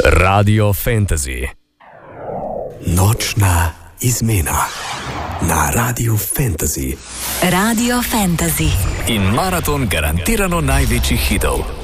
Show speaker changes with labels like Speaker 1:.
Speaker 1: Radio Fantasy.
Speaker 2: Nočna izmena na Radio Fantasy.
Speaker 3: Radio Fantasy.
Speaker 1: In maraton garantirano največjih hitov.